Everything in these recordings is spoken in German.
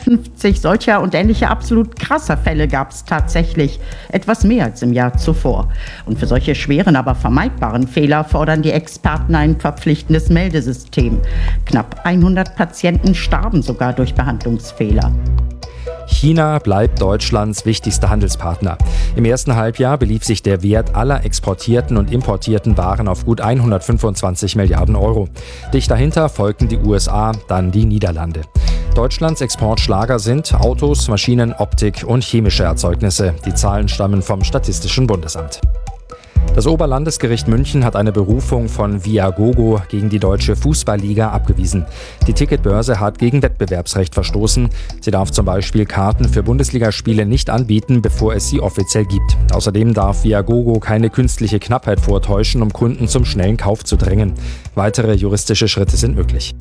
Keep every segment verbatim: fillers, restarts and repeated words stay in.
fünfzig solcher und ähnlicher absolut krasser Fälle gab es tatsächlich. Etwas mehr als im Jahr zuvor. Und für solche schweren, aber vermeidbaren Fehler fordern die Experten ein verpflichtendes Meldesystem. Knapp hundert Patienten starben sogar durch Behandlungsfehler. China bleibt Deutschlands wichtigster Handelspartner. Im ersten Halbjahr belief sich der Wert aller exportierten und importierten Waren auf gut hundertfünfundzwanzig Milliarden Euro. Dicht dahinter folgten die U S A, dann die Niederlande. Deutschlands Exportschlager sind Autos, Maschinen, Optik und chemische Erzeugnisse. Die Zahlen stammen vom Statistischen Bundesamt. Das Oberlandesgericht München hat eine Berufung von Viagogo gegen die Deutsche Fußballliga abgewiesen. Die Ticketbörse hat gegen Wettbewerbsrecht verstoßen. Sie darf zum Beispiel Karten für Bundesligaspiele nicht anbieten, bevor es sie offiziell gibt. Außerdem darf Viagogo keine künstliche Knappheit vortäuschen, um Kunden zum schnellen Kauf zu drängen. Weitere juristische Schritte sind möglich.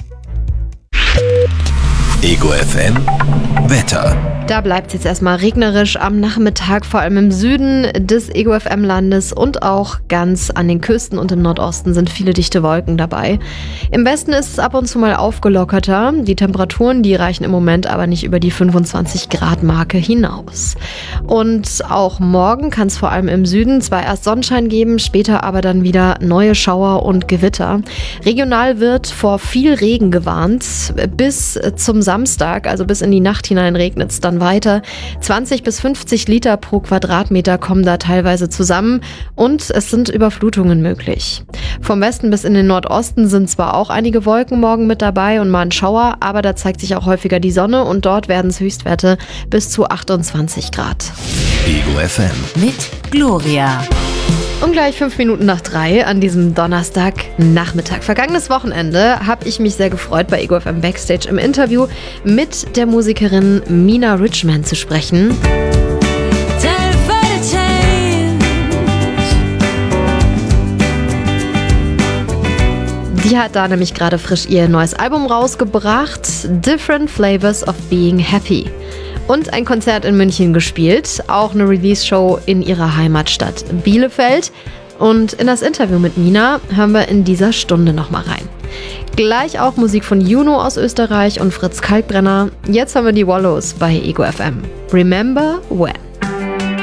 Ego F M Wetter. Da bleibt es jetzt erstmal regnerisch am Nachmittag, vor allem im Süden des Ego F M-Landes und auch ganz an den Küsten und im Nordosten sind viele dichte Wolken dabei. Im Westen ist es ab und zu mal aufgelockerter. Die Temperaturen, die reichen im Moment aber nicht über die fünfundzwanzig Grad Marke hinaus. Und auch morgen kann es vor allem im Süden zwar erst Sonnenschein geben, später aber dann wieder neue Schauer und Gewitter. Regional wird vor viel Regen gewarnt. Bis zum Samstag, also bis in die Nacht hinein regnet es dann weiter. zwanzig bis fünfzig Liter pro Quadratmeter kommen da teilweise zusammen und es sind Überflutungen möglich. Vom Westen bis in den Nordosten sind zwar auch einige Wolken morgen mit dabei und mal ein Schauer, aber da zeigt sich auch häufiger die Sonne und dort werden es Höchstwerte bis zu achtundzwanzig Grad. Ego F M mit Gloria. Und gleich fünf Minuten nach drei an diesem Donnerstagnachmittag. Vergangenes Wochenende habe ich mich sehr gefreut, bei Ego F M Backstage im Interview mit der Musikerin Mina Richman zu sprechen. Die hat da nämlich gerade frisch ihr neues Album rausgebracht, Different Flavors of Being Happy. Und ein Konzert in München gespielt, auch eine Release-Show in ihrer Heimatstadt Bielefeld. Und in das Interview mit Mina hören wir in dieser Stunde nochmal rein. Gleich auch Musik von Juno aus Österreich und Fritz Kalkbrenner. Jetzt haben wir die Wallows bei Ego F M. Remember When.